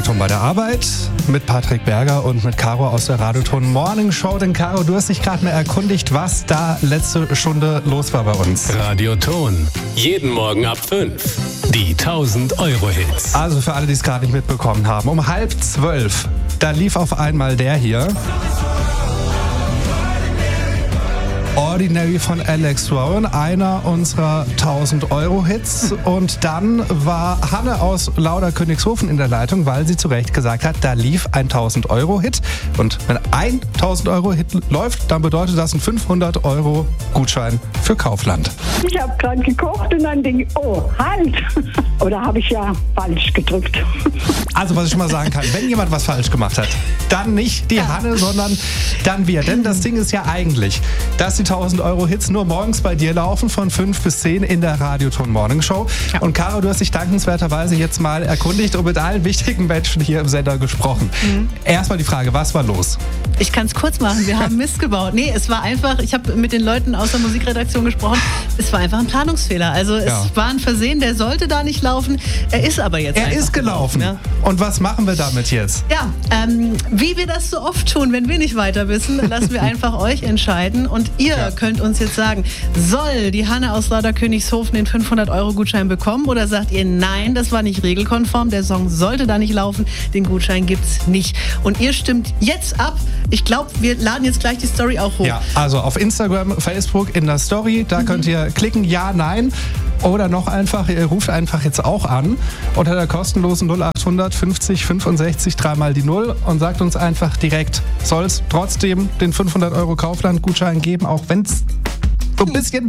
Marathon bei der Arbeit mit Patrick Berger und mit Caro aus der Radioton Morning Show. Denn Caro, du hast dich gerade mal erkundigt, was da letzte Stunde los war bei uns. Radioton. Jeden Morgen ab 5. Die 1000-Euro-Hits. Also für alle, die es gerade nicht mitbekommen haben. Um 11:30, da lief auf einmal der hier. Ordinary von Alex Warren, einer unserer 1000-Euro-Hits. Und dann war Hanne aus Lauder-Königshofen in der Leitung, weil sie zu Recht gesagt hat, da lief ein 1000-Euro-Hit. Und wenn ein 1000-Euro-Hit läuft, dann bedeutet das ein 500-Euro-Gutschein für Kaufland. Ich habe gerade gekocht und dann denke ich, oh, halt. Oder habe ich ja falsch gedrückt. Also was ich schon mal sagen kann, wenn jemand was falsch gemacht hat, dann nicht die Hanne, sondern dann wir. Denn das Ding ist ja eigentlich, dass die 1000-Euro-Hits nur morgens bei dir laufen von 5 bis 10 in der Radioton Morning Show. Ja. Und Caro, du hast dich dankenswerterweise jetzt mal erkundigt und mit allen wichtigen Menschen hier im Sender gesprochen. Erstmal die Frage, was war los? Ich kann es kurz machen, wir haben Mist gebaut. Nee, es war einfach, ich habe mit den Leuten aus der Musikredaktion gesprochen, es war einfach ein Planungsfehler. Also es war ein Versehen, der sollte da nicht laufen, er ist aber jetzt Er ist gelaufen. Ja. Und was machen wir damit jetzt? Ja, wie wir das so oft tun, wenn wir nicht weiter wissen, lassen wir einfach euch entscheiden und ihr könnt uns jetzt sagen, soll die Hanne aus Lauder-Königshofen den 500-Euro-Gutschein bekommen oder sagt ihr, nein, das war nicht regelkonform, der Song sollte da nicht laufen, den Gutschein gibt's nicht. Und ihr stimmt jetzt ab. Ich glaube, wir laden jetzt gleich die Story auch hoch. Ja, also auf Instagram, Facebook in der Story, da könnt ihr klicken, ja, nein. Oder noch einfach, ihr ruft einfach jetzt auch an unter der kostenlosen 0800 50 65 3 die 0 und sagt uns einfach direkt, soll es trotzdem den 500 Euro Kaufland-Gutschein geben, auch wenn es so ein bisschen